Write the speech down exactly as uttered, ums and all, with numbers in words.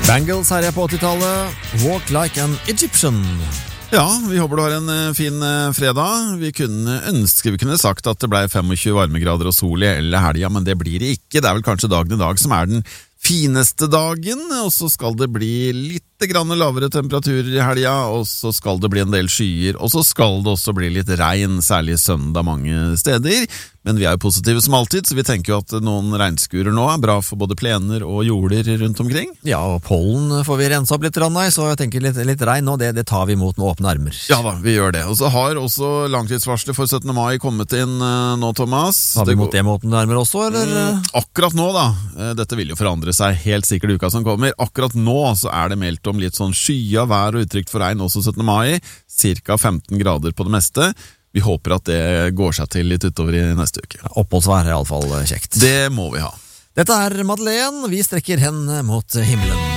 Bangles her på åttitallet. Walk like an Egyptian. Ja, vi håper du har en eh, fin eh, fredag. Vi kunne ønske vi kunne sagt at det ble tjuefem varmegrader og sol i hele helga, men det blir det ikke. Det er vel kanskje dagen i dag som er den fineste dagen, og så skal det bli litt grann lavere temperaturer i helga, og så skal det bli en del skyer, og så skal det også bli litt regn, særlig søndag mange steder. Men vi er jo positive som alltid, så vi tenker jo at noen regnskurer nå er bra for både plener og jorder rundt omkring. Ja, og pollen får vi rense opp litt, Rannai, så jeg tenker litt, litt regn nå, det, det tar vi imot med åpne armer. Ja da, vi gjør det. Og så har også langtidsvarslet for syttende mai kommet inn uh, nå, Thomas. Har vi imot det med åpne armer også, eller? Mm, akkurat nå da, uh, dette vil jo forandre seg helt sikkert uka som kommer. Akkurat nå så er det meldt om litt sånn skya vær og utrygt for regn også syttende mai, cirka femten grader på det meste. Vi håper at det går seg til litt utover i neste uke. Ja, oppholdsvær er i alle fall kjekt. Det må vi ha. Dette er Madeleine, vi strekker hendene mot himmelen.